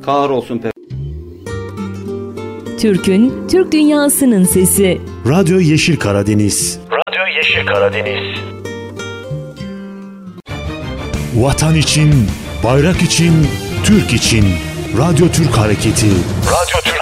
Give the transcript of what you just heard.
Kahrolsun Türk'ün, Türk dünyasının sesi. Radyo Yeşil Karadeniz. Radyo Yeşil Karadeniz. Vatan için, bayrak için, Türk için. Radyo Türk Hareketi. Radyo Türk